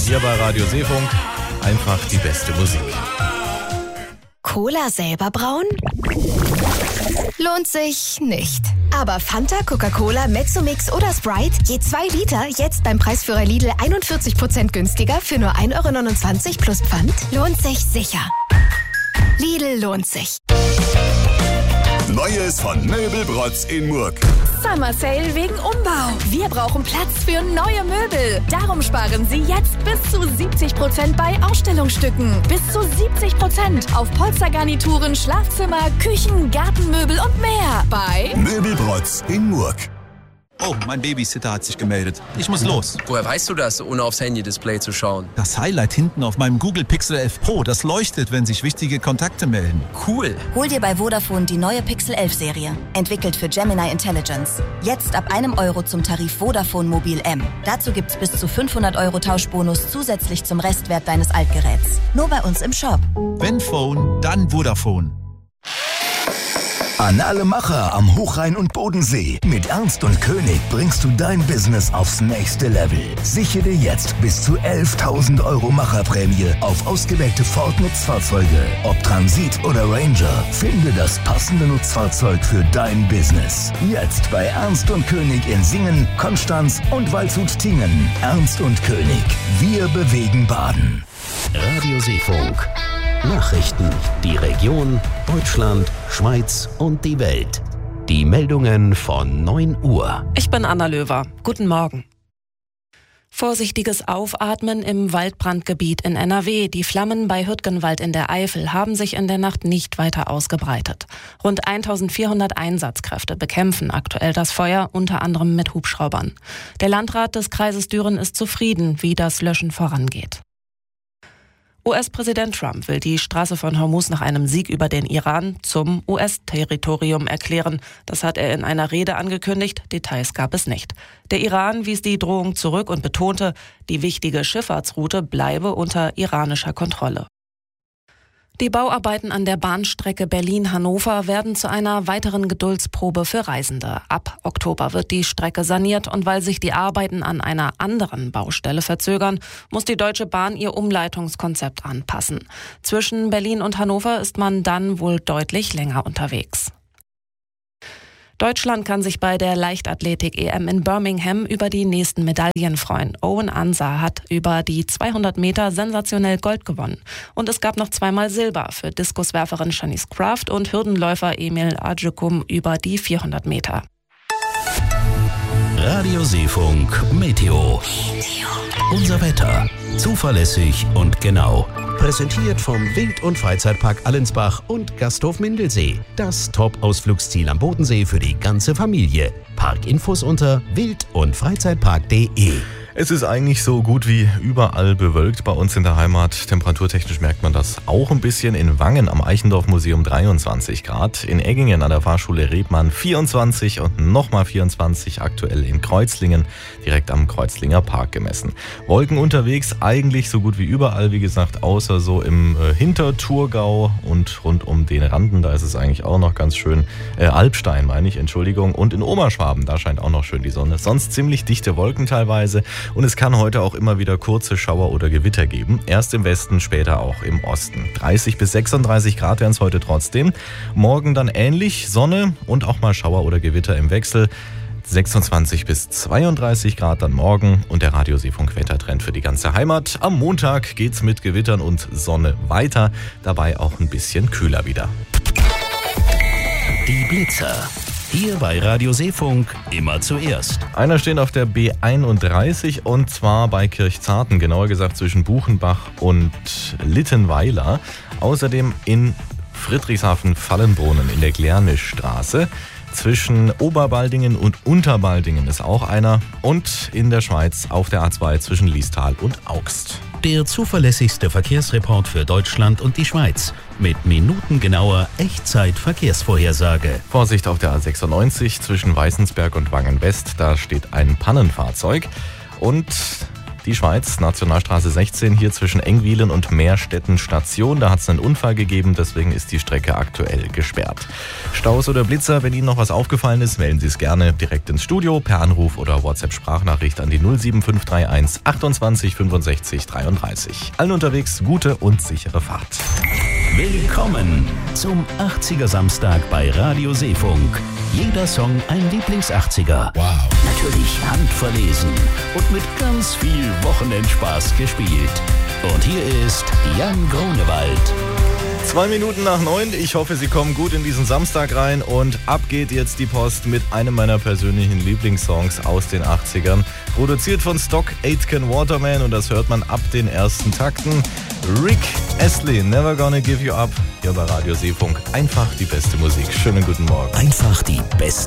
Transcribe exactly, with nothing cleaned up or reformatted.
Hier bei Radio Seefunk einfach die beste Musik. Cola selber brauen? Lohnt sich nicht. Aber Fanta, Coca-Cola, Mezzomix oder Sprite, je zwei Liter, jetzt beim Preisführer Lidl einundvierzig Prozent günstiger für nur ein Euro neunundzwanzig plus Pfand, lohnt sich sicher. Lidl lohnt sich. Neues von Möbelbrotz in Murg. Summer Sale wegen Umbau. Wir brauchen Platz für neue Möbel. Darum sparen Sie jetzt bis zu siebzig Prozent bei Ausstellungsstücken. Bis zu siebzig Prozent auf Polstergarnituren, Schlafzimmer, Küchen, Gartenmöbel und mehr. Bei Möbelbrotz in Murg. Oh, mein Babysitter hat sich gemeldet. Ich muss los. Woher weißt du das, ohne aufs Handy-Display zu schauen? Das Highlight hinten auf meinem Google Pixel elf Pro, das leuchtet, wenn sich wichtige Kontakte melden. Cool. Hol dir bei Vodafone die neue Pixel elf Serie. Entwickelt für Gemini Intelligence. Jetzt ab einem Euro zum Tarif Vodafone Mobil M. Dazu gibt's bis zu fünfhundert Euro Tauschbonus zusätzlich zum Restwert deines Altgeräts. Nur bei uns im Shop. Wenn Phone, dann Vodafone. An alle Macher am Hochrhein und Bodensee. Mit Ernst und König bringst du dein Business aufs nächste Level. Sichere jetzt bis zu elftausend Euro Macherprämie auf ausgewählte Ford-Nutzfahrzeuge. Ob Transit oder Ranger, finde das passende Nutzfahrzeug für dein Business. Jetzt bei Ernst und König in Singen, Konstanz und Waldshut-Tiengen. Ernst und König. Wir bewegen Baden. Radio Seefunk. Nachrichten, die Region, Deutschland, Schweiz und die Welt. Die Meldungen von neun Uhr. Ich bin Anna Löwer. Guten Morgen. Vorsichtiges Aufatmen im Waldbrandgebiet in N R W. Die Flammen bei Hürtgenwald in der Eifel haben sich in der Nacht nicht weiter ausgebreitet. Rund eintausendvierhundert Einsatzkräfte bekämpfen aktuell das Feuer, unter anderem mit Hubschraubern. Der Landrat des Kreises Düren ist zufrieden, wie das Löschen vorangeht. U S-Präsident Trump will die Straße von Hormuz nach einem Sieg über den Iran zum U S-Territorium erklären. Das hat er in einer Rede angekündigt, Details gab es nicht. Der Iran wies die Drohung zurück und betonte, die wichtige Schifffahrtsroute bleibe unter iranischer Kontrolle. Die Bauarbeiten an der Bahnstrecke Berlin-Hannover werden zu einer weiteren Geduldsprobe für Reisende. Ab Oktober wird die Strecke saniert und weil sich die Arbeiten an einer anderen Baustelle verzögern, muss die Deutsche Bahn ihr Umleitungskonzept anpassen. Zwischen Berlin und Hannover ist man dann wohl deutlich länger unterwegs. Deutschland kann sich bei der Leichtathletik-E M in Birmingham über die nächsten Medaillen freuen. Owen Ansah hat über die zweihundert Meter sensationell Gold gewonnen. Und es gab noch zweimal Silber für Diskuswerferin Shanice Kraft und Hürdenläufer Emil Ajukum über die vierhundert Meter. Radio Seefunk Meteo. Unser Wetter. Zuverlässig und genau. Präsentiert vom Wild- und Freizeitpark Allensbach und Gasthof Mindelsee. Das Top-Ausflugsziel am Bodensee für die ganze Familie. Parkinfos unter wild und freizeitpark punkt de. Es ist eigentlich so gut wie überall bewölkt bei uns in der Heimat. Temperaturtechnisch merkt man das auch ein bisschen. In Wangen am Eichendorff-Museum dreiundzwanzig Grad. In Eggingen an der Fahrschule Rebmann vierundzwanzig und nochmal vierundzwanzig. Aktuell in Kreuzlingen, direkt am Kreuzlinger Park gemessen. Wolken unterwegs eigentlich so gut wie überall, wie gesagt, außer so im äh, Hinterthurgau und rund um den Randen. Da ist es eigentlich auch noch ganz schön. Äh, Alpstein meine ich, Entschuldigung. Und in Oberschwaben, da scheint auch noch schön die Sonne. Sonst ziemlich dichte Wolken teilweise. Und es kann heute auch immer wieder kurze Schauer oder Gewitter geben. Erst im Westen, später auch im Osten. dreißig bis sechsunddreißig Grad werden es heute trotzdem. Morgen dann ähnlich, Sonne und auch mal Schauer oder Gewitter im Wechsel. sechsundzwanzig bis zweiunddreißig Grad dann morgen und der Radio Seefunk Wettertrend für die ganze Heimat. Am Montag geht's mit Gewittern und Sonne weiter. Dabei auch ein bisschen kühler wieder. Die Blitzer. Hier bei Radio Seefunk immer zuerst. Einer steht auf der B einunddreißig und zwar bei Kirchzarten, genauer gesagt zwischen Buchenbach und Littenweiler. Außerdem in Friedrichshafen-Fallenbrunnen in der Glärnischstraße. Zwischen Oberbaldingen und Unterbaldingen ist auch einer. Und in der Schweiz auf der A zwei zwischen Liestal und Augst. Der zuverlässigste Verkehrsreport für Deutschland und die Schweiz. Mit minutengenauer Echtzeit-Verkehrsvorhersage. Vorsicht auf der A sechsundneunzig zwischen Weißensberg und Wangen-West. Da steht ein Pannenfahrzeug. Und Die Schweiz, Nationalstraße sechzehn, hier zwischen Engwilen und Meerstetten Station. Da hat es einen Unfall gegeben, deswegen ist die Strecke aktuell gesperrt. Staus oder Blitzer, wenn Ihnen noch was aufgefallen ist, melden Sie es gerne direkt ins Studio per Anruf oder WhatsApp-Sprachnachricht an die null sieben fünf drei eins achtundzwanzig fünfundsechzig dreiunddreißig. Allen unterwegs gute und sichere Fahrt. Willkommen zum achtziger Samstag bei Radio Seefunk. Jeder Song ein Lieblings-achtziger. Wow. Natürlich handverlesen und mit ganz viel Wochenendspaß gespielt. Und hier ist Jan Grunewald. Zwei Minuten nach neun. Ich hoffe, Sie kommen gut in diesen Samstag rein und ab geht jetzt die Post mit einem meiner persönlichen Lieblingssongs aus den achtzigern. Produziert von Stock Aitken Waterman und das hört man ab den ersten Takten. Rick Astley, Never Gonna Give You Up. Hier bei Radio Seefunk. Einfach die beste Musik. Schönen guten Morgen. Einfach die beste